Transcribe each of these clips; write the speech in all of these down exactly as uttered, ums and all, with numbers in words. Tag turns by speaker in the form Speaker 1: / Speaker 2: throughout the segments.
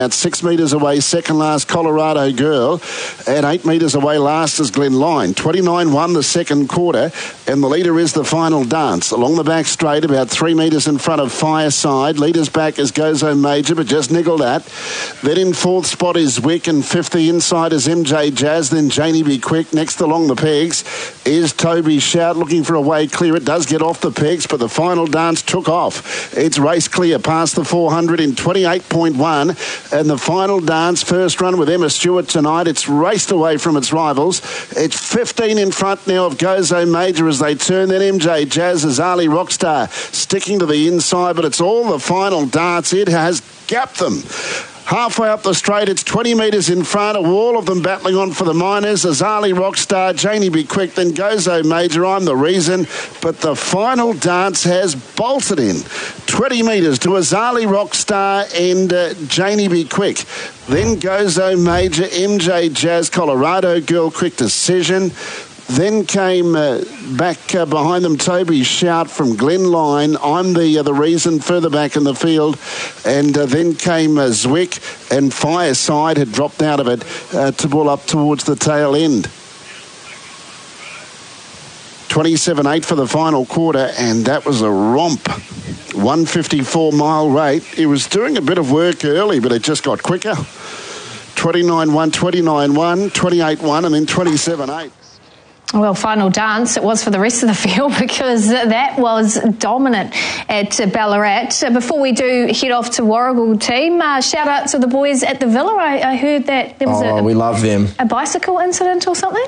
Speaker 1: At six metres away, second last Colorado Girl. At eight metres away, last is Glen Line. twenty-nine one the second quarter, and the leader is The Final Dance. Along the back straight, about three metres in front of Fireside. Leader's back is Gozo Major, but just niggled at. Then in fourth spot is Wick, and fifth the inside is M J Jazz. Then Janie Be Quick. Next along the pegs is Toby Shout, looking for a way clear. It does get off the pegs, but The Final Dance took off. It's race clear past the four hundred in twenty-eight point one. And The Final Dance, first run with Emma Stewart tonight. It's raced away from its rivals. It's fifteen in front now of Gozo Major as they turn. Then M J Jazz, Azali Rockstar sticking to the inside, but it's all The Final Dance. It has gapped them. Halfway up the straight, it's twenty metres in front of all of them battling on for the minors. Azali Rockstar, Janie Be Quick, then Gozo Major, I'm the reason. But The Final Dance has bolted in. twenty metres to Azali Rockstar and uh, Janie Be Quick. Then Gozo Major, M J Jazz, Colorado Girl, Quick Decision. Then came uh, back uh, behind them Toby Shout from Glen Line. I'm the uh, the reason further back in the field. And uh, then came uh, Zwick, and Fireside had dropped out of it uh, to pull up towards the tail end. twenty-seven eight for the final quarter, and that was a romp. one fifty-four mile rate. It was doing a bit of work early, but it just got quicker. twenty-nine one, twenty-nine one, twenty-eight one, and then twenty-seven eight.
Speaker 2: Well, Final Dance it was for the rest of the field because that was dominant at Ballarat. Before we do head off to Warragul team, uh, shout out to the boys at the Villa. I, I heard that there was
Speaker 3: oh,
Speaker 2: a,
Speaker 3: we love them.
Speaker 2: a bicycle incident or something.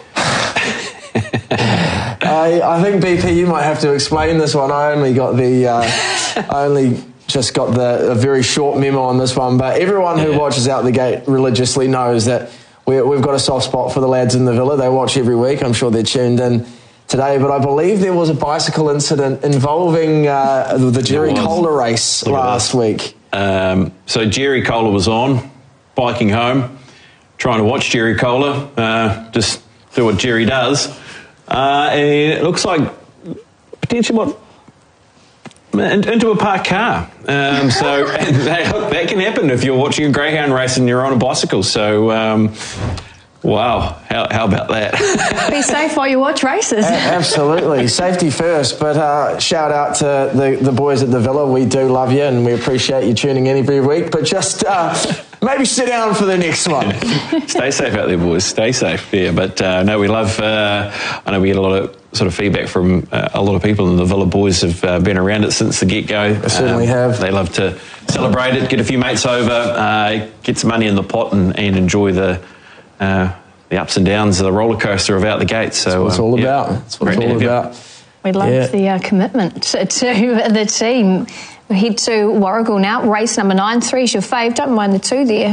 Speaker 3: I, I think B P, you might have to explain this one. I only got the, uh, I only just got the a very short memo on this one. But everyone who yeah. watches Out the Gate religiously knows that we, we've got a soft spot for the lads in the Villa. They watch every week. I'm sure they're tuned in today. But I believe there was a bicycle incident involving uh, the Jerry Kohler race Look last week.
Speaker 4: Um, so Jerry Kohler was on, biking home, trying to watch Jerry Kohler, uh, just do what Jerry does. Uh, and it looks like potentially what into a parked car. Um, so that, that can happen if you're watching a greyhound race and you're on a bicycle. So, um, wow, how, how about that?
Speaker 2: Be safe while you watch races.
Speaker 3: A- absolutely, safety first. But uh, shout out to the, the boys at the Villa. We do love you and we appreciate you tuning in every week. But just uh, maybe sit down for the next one.
Speaker 4: Stay safe out there, boys. Stay safe. Yeah, but uh, no, we love. Uh, I know we get a lot of sort of feedback from uh, a lot of people, and the Villa boys have uh, been around it since the get-go.
Speaker 3: They certainly um, have.
Speaker 4: They love to celebrate it, get a few mates over, uh, get some money in the pot, and, and enjoy the uh, the ups and downs of the roller coaster of Out the Gate. So
Speaker 3: that's what it's all
Speaker 4: um, yeah,
Speaker 3: about. That's what it's all about.
Speaker 2: We love
Speaker 3: yeah.
Speaker 2: the uh, commitment to the team. We head to Warragul now. Race number nine. Three's your fave. Don't mind the two there.